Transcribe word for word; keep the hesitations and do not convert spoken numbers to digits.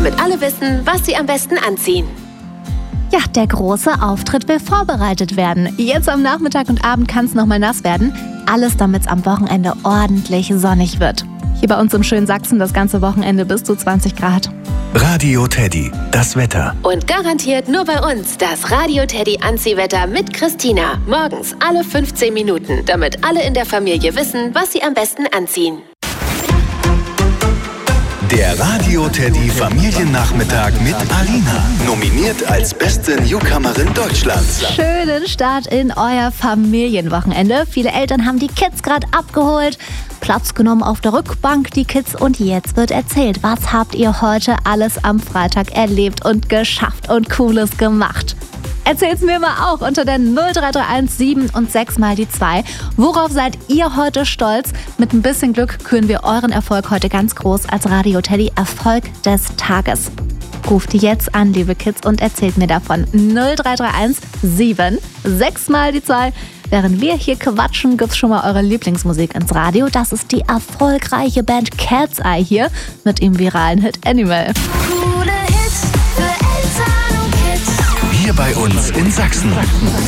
damit alle wissen, was sie am besten anziehen. Ja, der große Auftritt will vorbereitet werden. Jetzt am Nachmittag und Abend kann es nochmal nass werden. Alles, damit es am Wochenende ordentlich sonnig wird. Hier bei uns im schönen Sachsen das ganze Wochenende bis zu zwanzig Grad. Radio Teddy, das Wetter. Und garantiert nur bei uns das Radio Teddy Anziehwetter mit Christina. Morgens alle fünfzehn Minuten, damit alle in der Familie wissen, was sie am besten anziehen. Der Radio Teddy Familiennachmittag mit Alina. Nominiert als beste Newcomerin Deutschlands. Schönen Start in euer Familienwochenende. Viele Eltern haben die Kids gerade abgeholt, Platz genommen auf der Rückbank, die Kids. Und jetzt wird erzählt, was habt ihr heute alles am Freitag erlebt und geschafft und Cooles gemacht? Erzählt's mir mal auch unter der null drei drei eins sieben und sechs mal die zwei. Worauf seid ihr heute stolz? Mit ein bisschen Glück küren wir euren Erfolg heute ganz groß als Radio Teddy Erfolg des Tages. Ruft jetzt an, liebe Kids, und erzählt mir davon. null drei drei eins sieben sechs mal die zwei. Während wir hier quatschen, gibt's schon mal eure Lieblingsmusik ins Radio. Das ist die erfolgreiche Band Cat's Eye hier mit dem viralen Hit Animal. Coole Hits für Eltern und Kids. Hier bei uns in Sachsen.